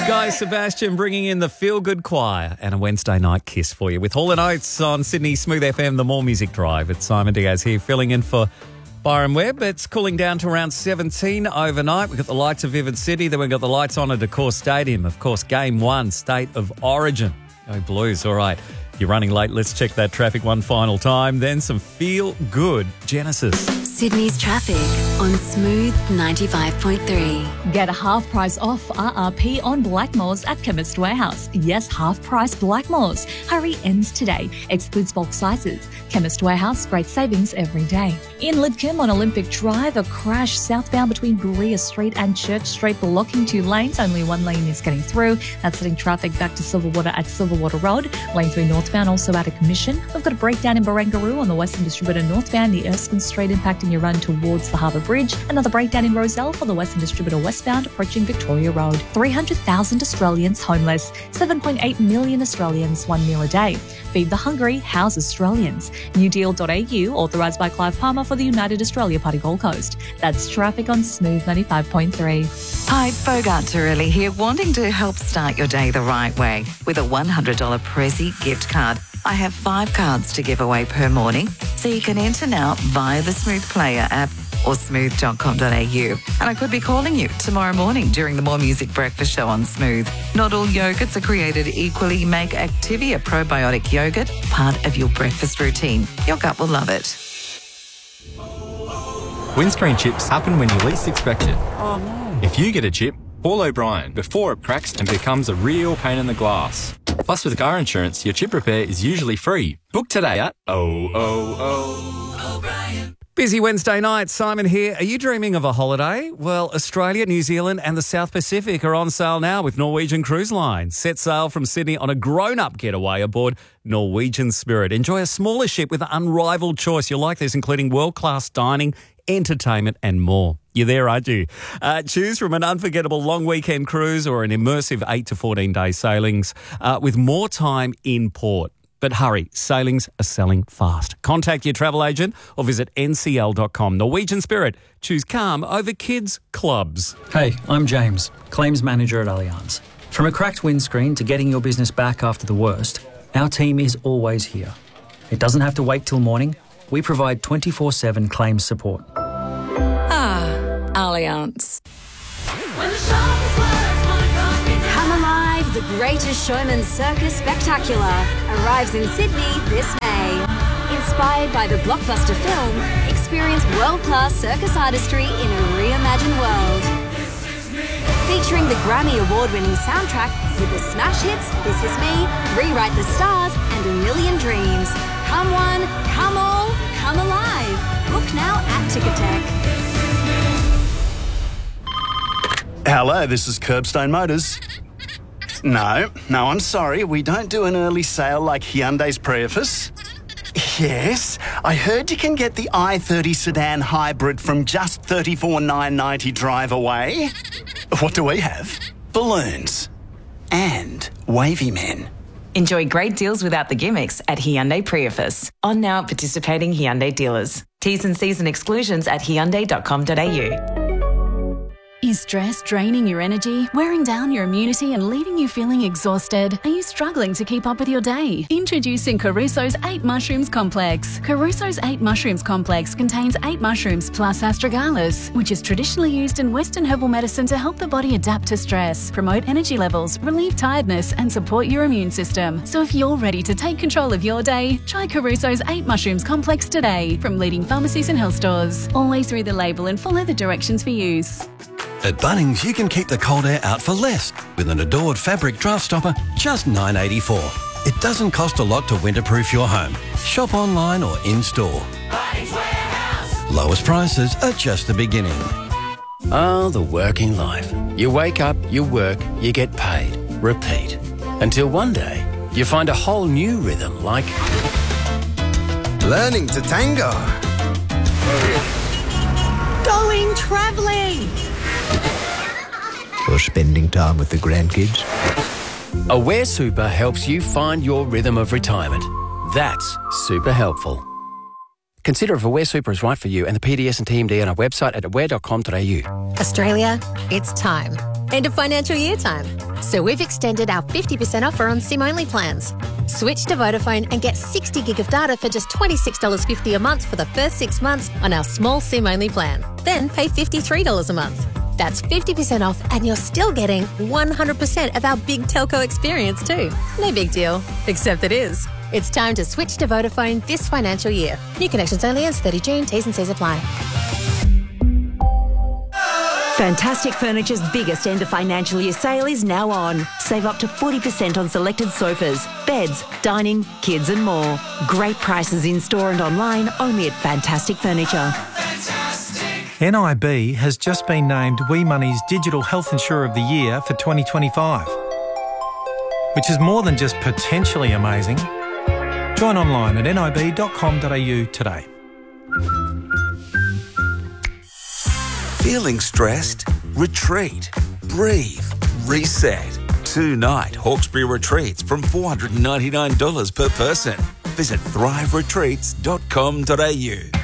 Guy Sebastian bringing in the Feel Good Choir and a Wednesday night kiss for you with Hall & Oates on Sydney Smooth FM, the More Music Drive. It's Simon Diaz here filling in for Byron Webb. It's cooling down to around 17 overnight. We've got the lights of Vivid City, then we've got the lights on at Accor Stadium. Of course, Game 1, State of Origin. Go Blues. All right, you're running late. Let's check that traffic one final time. Then some Feel Good Genesis. Sydney's traffic on Smooth 95.3. Get a half price off RRP on Blackmores at Chemist Warehouse. Yes, half price Blackmores. Hurry ends today. Excludes bulk sizes. Chemist Warehouse, great savings every day. In Lidcombe on Olympic Drive, a crash southbound between Berea Street and Church Street, blocking 2 lanes. Only 1 lane is getting through. That's setting traffic back to Silverwater at Silverwater Road. Lane 3 northbound also out of commission. We've got a breakdown in Barangaroo on the Western Distributor northbound, the Erskine Street impacting your run towards the Harbour Bridge. Another breakdown in Rozelle for the Western Distributor westbound approaching Victoria Road. 300,000 Australians homeless. 7.8 million Australians, 1 meal a day. Feed the Hungry, house Australians. newdeal.au, authorised by Clive Palmer for the United Australia Party Gold Coast. That's traffic on Smooth 95.3. Hi, Bogart Turelli here, wanting to help start your day the right way with a $100 Prezi gift card. I have 5 cards to give away per morning, so you can enter now via the Smooth Player app or smooth.com.au. And I could be calling you tomorrow morning during the More Music Breakfast Show on Smooth. Not all yogurts are created equally. Make Activia probiotic yogurt part of your breakfast routine. Your gut will love it. Windscreen chips happen when you least expect it. Oh no. If you get a chip, call O'Brien before it cracks and becomes a real pain in the glass. Plus, with car insurance, your chip repair is usually free. Book today at O'Brien. Busy Wednesday night. Simon here. Are you dreaming of a holiday? Well, Australia, New Zealand and the South Pacific are on sale now with Norwegian Cruise Line. Set sail from Sydney on a grown-up getaway aboard Norwegian Spirit. Enjoy a smaller ship with unrivaled choice. You'll like this, including world-class dining, entertainment and more. You're there, aren't you? Choose from an unforgettable long weekend cruise or an immersive 8 to 14-day sailings with more time in port. But hurry, sailings are selling fast. Contact your travel agent or visit ncl.com. Norwegian Spirit. Choose calm over kids' clubs. Hey, I'm James, Claims Manager at Allianz. From a cracked windscreen to getting your business back after the worst, our team is always here. It doesn't have to wait till morning. We provide 24/7 claims support. Allianz. Come Alive, the Greatest Showman Circus Spectacular arrives in Sydney this May. Inspired by the blockbuster film, experience world-class circus artistry in a reimagined world. Featuring the Grammy Award-winning soundtrack with the smash hits This Is Me, Rewrite the Stars and A Million Dreams. Come one, come all, come alive. Book now at Ticketek. Hello, this is Curbstone Motors. No, I'm sorry. We don't do an early sale like Hyundai's Prius. Yes, I heard you can get the i30 sedan hybrid from just $34,990 drive away. What do we have? Balloons. And wavy men. Enjoy great deals without the gimmicks at Hyundai Prius. On now at participating Hyundai dealers. T's and C's and exclusions at hyundai.com.au. Is stress draining your energy, wearing down your immunity and leaving you feeling exhausted? Are you struggling to keep up with your day? Introducing Caruso's 8 Mushrooms Complex. Caruso's 8 Mushrooms Complex contains 8 mushrooms plus astragalus, which is traditionally used in Western herbal medicine to help the body adapt to stress, promote energy levels, relieve tiredness and support your immune system. So if you're ready to take control of your day, try Caruso's 8 Mushrooms Complex today from leading pharmacies and health stores. Always read the label and follow the directions for use. At Bunnings, you can keep the cold air out for less with an Adored fabric draft stopper, just $9.84. It doesn't cost a lot to winterproof your home. Shop online or in-store. Bunnings Warehouse. Lowest prices are just the beginning. Oh, the working life. You wake up, you work, you get paid. Repeat. Until one day, you find a whole new rhythm like... learning to tango. Going travelling. Or spending time with the grandkids. Aware Super helps you find your rhythm of retirement. That's super helpful. Consider if Aware Super is right for you and the PDS and TMD on our website at aware.com.au. Australia, it's time. End of financial year time. So we've extended our 50% offer on SIM-only plans. Switch to Vodafone and get 60 gig of data for just $26.50 a month for the first 6 months on our small SIM-only plan. Then pay $53 a month. That's 50% off and you're still getting 100% of our big telco experience too. No big deal, except it is. It's time to switch to Vodafone this financial year. New connections only ends 30 June. T's and C's apply. Fantastic Furniture's biggest end of financial year sale is now on. Save up to 40% on selected sofas, beds, dining, kids and more. Great prices in store and online only at Fantastic Furniture. NIB has just been named We Money's Digital Health Insurer of the Year for 2025, which is more than just potentially amazing. Join online at nib.com.au today. Feeling stressed? Retreat. Breathe. Reset. 2-night Hawkesbury retreats from $499 per person. Visit thriveretreats.com.au.